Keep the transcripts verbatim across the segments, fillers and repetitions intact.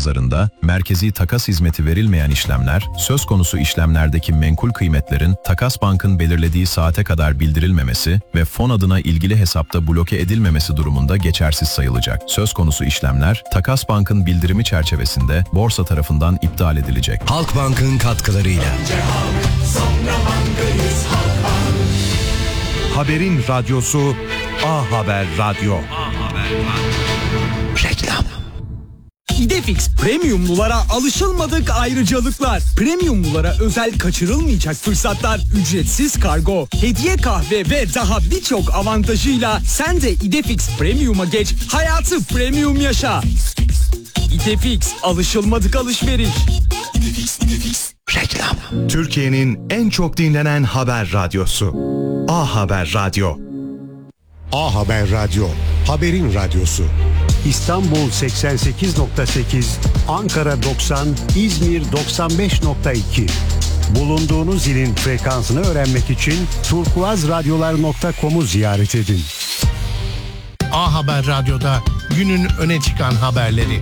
zarında merkezi takas hizmeti verilmeyen işlemler, söz konusu işlemlerdeki menkul kıymetlerin Takas Bank'ın belirlediği saate kadar bildirilmemesi ve fon adına ilgili hesapta bloke edilmemesi durumunda geçersiz sayılacak. Söz konusu işlemler, Takas Bank'ın bildirimi çerçevesinde borsa tarafından iptal edilecek. Halkbank'ın katkılarıyla. Önce halk, sonra bankayız, Halkbank. Haberin radyosu A Haber Radyo. A Haber Radyo. Reklam. İdefix Premiumlulara alışılmadık ayrıcalıklar. Premiumlulara özel kaçırılmayacak fırsatlar, ücretsiz kargo, hediye kahve ve daha birçok avantajıyla sen de İdefix Premium'a geç, hayatı premium yaşa. İdefix, alışılmadık alışveriş. İdefix, İdefix. Reklam. Türkiye'nin en çok dinlenen haber radyosu. A Haber Radyo. A Haber Radyo, haberin radyosu. İstanbul seksen sekiz nokta sekiz, Ankara doksan, İzmir doksan beş nokta iki. Bulunduğunuz ilin frekansını öğrenmek için turkuazradyolar nokta com'u ziyaret edin. A Haber Radyo'da günün öne çıkan haberleri.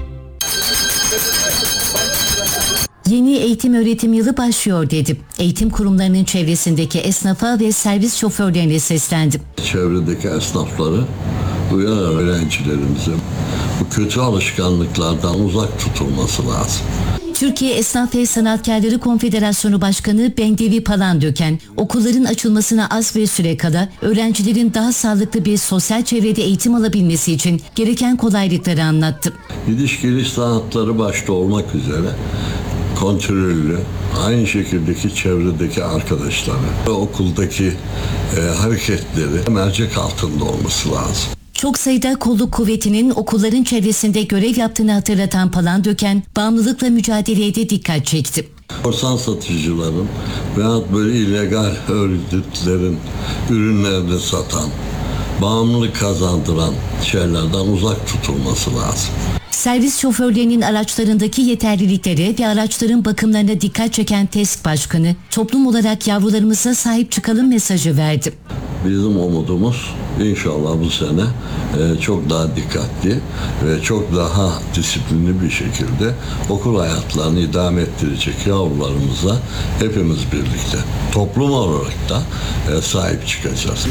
Yeni eğitim öğretim yılı başlıyor dedi. Eğitim kurumlarının çevresindeki esnafa ve servis şoförlerine seslendi. Çevredeki esnafları uyaran öğrencilerimizin bu kötü alışkanlıklardan uzak tutulması lazım. Türkiye Esnaf ve Sanatkarları Konfederasyonu Başkanı Bendevi Palandöken, okulların açılmasına az bir süre kala öğrencilerin daha sağlıklı bir sosyal çevrede eğitim alabilmesi için gereken kolaylıkları anlattı. Gidiş geliş sanatları başta olmak üzere kontrollü, aynı şekildeki çevredeki arkadaşları, okuldaki e, hareketleri mercek altında olması lazım. Çok sayıda kolluk kuvvetinin okulların çevresinde görev yaptığını hatırlatan Palandöken, bağımlılıkla mücadeleye de dikkat çekti. Korsan satıcıların veyahut böyle illegal örgütlerin ürünlerini satan, bağımlılık kazandıran şeylerden uzak tutulması lazım. Servis şoförlerinin araçlarındaki yeterliliklere ve araçların bakımlarına dikkat çeken TESK Başkanı, toplum olarak yavrularımıza sahip çıkalım mesajı verdi. Bizim umudumuz inşallah bu sene e, çok daha dikkatli ve çok daha disiplinli bir şekilde okul hayatlarını idame ettirecek yavrularımıza hepimiz birlikte toplum olarak da e, sahip çıkacağız.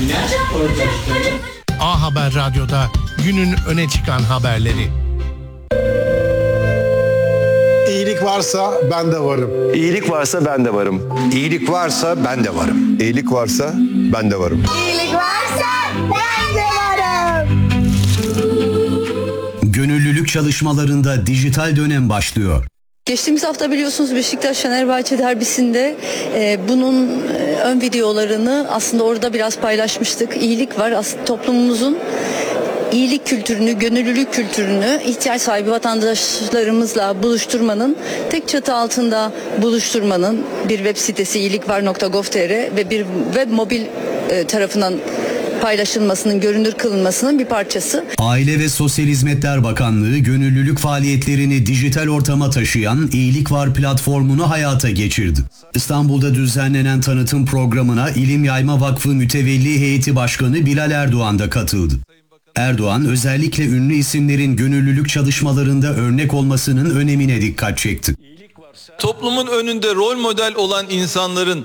A Haber Radyo'da günün öne çıkan haberleri. İyilik varsa ben de varım. İyilik varsa ben de varım. İyilik varsa ben de varım. İyilik varsa ben de varım. İyilik varsa ben de varım. Gönüllülük çalışmalarında dijital dönem başlıyor. Geçtiğimiz hafta biliyorsunuz Beşiktaş-Fenerbahçe derbisinde e, bunun e, ön videolarını aslında orada biraz paylaşmıştık. İyilik var. Aslında toplumumuzun iyilik kültürünü, gönüllülük kültürünü ihtiyaç sahibi vatandaşlarımızla buluşturmanın, tek çatı altında buluşturmanın bir web sitesi iyilikvar nokta gov nokta tr ve bir web mobil e, tarafından paylaşılmasının, görünür kılınmasının bir parçası. Aile ve Sosyal Hizmetler Bakanlığı gönüllülük faaliyetlerini dijital ortama taşıyan İyilik Var platformunu hayata geçirdi. İstanbul'da düzenlenen tanıtım programına İlim Yayma Vakfı Mütevelli Heyeti Başkanı Bilal Erdoğan da katıldı. Erdoğan özellikle ünlü isimlerin gönüllülük çalışmalarında örnek olmasının önemine dikkat çekti. Toplumun önünde rol model olan insanların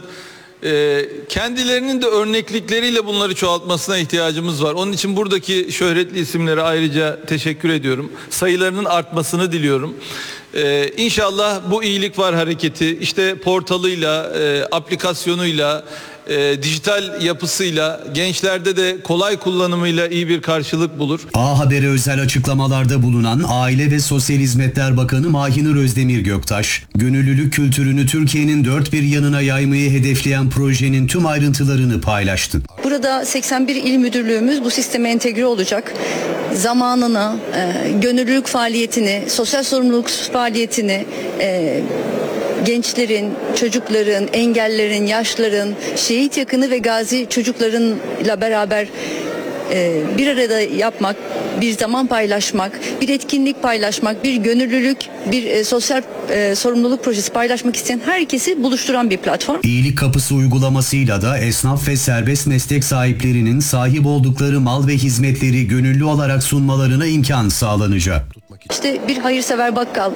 e, kendilerinin de örneklikleriyle bunları çoğaltmasına ihtiyacımız var. Onun için buradaki şöhretli isimlere ayrıca teşekkür ediyorum. Sayılarının artmasını diliyorum. Ee, İnşallah bu iyilik var hareketi işte portalıyla, e, aplikasyonuyla, e, dijital yapısıyla, gençlerde de kolay kullanımıyla iyi bir karşılık bulur. A Haber'e özel açıklamalarda bulunan Aile ve Sosyal Hizmetler Bakanı Mahinur Özdemir Göktaş, gönüllülük kültürünü Türkiye'nin dört bir yanına yaymayı hedefleyen projenin tüm ayrıntılarını paylaştı. Burada seksen bir il müdürlüğümüz bu sisteme entegre olacak. Zamanını, e, gönüllülük faaliyetini, sosyal sorumluluk faaliyetini, e, gençlerin, çocukların, engellerin, yaşların, şehit yakını ve gazi çocuklarınla beraber e, bir arada yapmak, bir zaman paylaşmak, bir etkinlik paylaşmak, bir gönüllülük, bir e, sosyal e, sorumluluk projesi paylaşmak isteyen herkesi buluşturan bir platform. İyilik Kapısı uygulamasıyla da esnaf ve serbest meslek sahiplerinin sahip oldukları mal ve hizmetleri gönüllü olarak sunmalarına imkan sağlanacak. İşte bir hayırsever bakkal,